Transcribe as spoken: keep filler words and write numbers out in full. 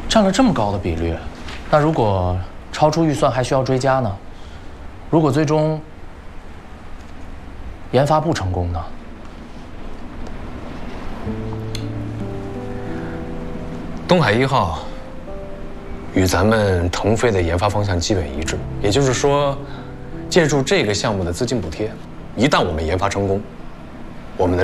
占了这么高的比率，那如果超出预算还需要追加呢？如果最终研发不成功呢？ 东海一号与咱们腾飞的研发方向基本一致，也就是说，借助这个项目的资金补贴，一旦我们研发成功，